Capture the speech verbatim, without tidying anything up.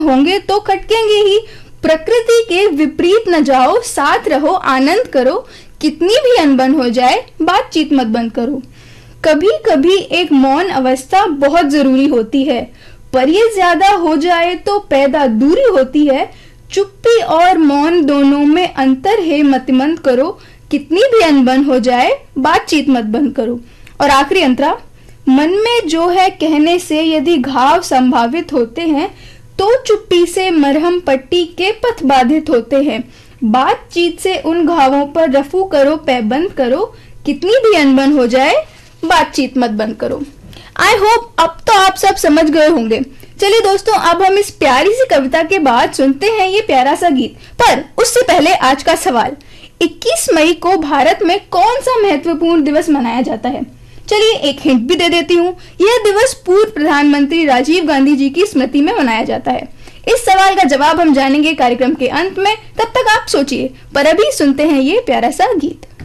होंगे तो खटकेंगे ही। प्रकृति के विपरीत न जाओ, साथ रहो, आनंद करो, कितनी भी अनबन हो जाए बातचीत मत बंद करो। कभी कभी एक मौन अवस्था बहुत जरूरी होती है, पर ये ज्यादा हो जाए तो पैदा दूरी होती है। चुप्पी और मौन दोनों में अंतर है, मतिमंद करो, कितनी भी अनबन हो जाए बातचीत मत बंद करो। और आखिरी अंतरा, मन में जो है कहने से यदि घाव संभावित होते हैं तो चुप्पी से मरहम पट्टी के पथ बाधित होते हैं। बातचीत से उन घावों पर रफू करो, पैबंद करो, कितनी भी अनबन हो जाए बातचीत मत बंद करो। आई होप अब तो आप सब समझ गए होंगे। चलिए दोस्तों, अब हम इस प्यारी सी कविता के बाद सुनते हैं ये प्यारा सा गीत। पर उससे पहले आज का सवाल, इक्कीस मई को भारत में कौन सा महत्वपूर्ण दिवस मनाया जाता है? चलिए एक हिंट भी दे देती हूँ, यह दिवस पूर्व प्रधानमंत्री राजीव गांधी जी की स्मृति में मनाया जाता है। इस सवाल का जवाब हम जानेंगे कार्यक्रम के अंत में, तब तक आप सोचिए। पर अभी सुनते हैं ये प्यारा सा गीत।